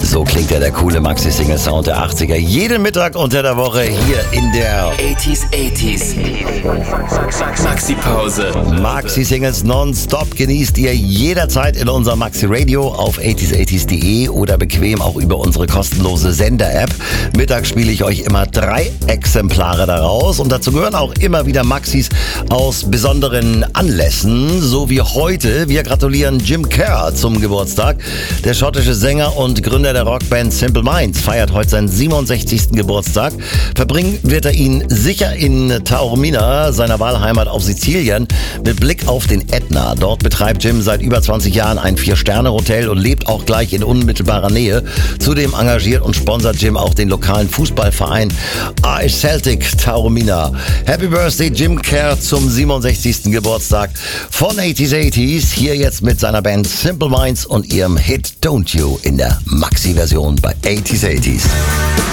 So klingt ja der coole Maxi-Single-Sound der 80er. Jeden Mittag unter der Woche hier in der 80s. Maxi-Pause. Maxi-Singles nonstop genießt ihr jederzeit in unserem Maxi-Radio auf 80s80s.de oder bequem auch über unsere kostenlose Sender-App. Mittags spiele ich euch immer 3 Exemplare daraus und dazu gehören auch immer wieder Maxis aus besonderen Anlässen, so wie heute. Wir gratulieren Jim Kerr zum Geburtstag. Der schottische Sänger und Gründer der Rockband Simple Minds feiert heute seinen 67. Geburtstag. Verbringen wird er ihn sicher in Taormina, seiner Wahlheimat auf Sizilien, mit Blick auf den Ätna. Dort betreibt Jim seit über 20 Jahren ein 4-Sterne-Hotel und lebt auch gleich in unmittelbarer Nähe. Zudem engagiert und sponsert Jim auch den lokalen Fußballverein AS Celtic Taormina. Happy Birthday Jim Kerr zum 67. Geburtstag von 80s80s. Hier jetzt mit seiner Band Simple Minds und ihrem Hit Don't You in der Maxi-Version bei 80s80s.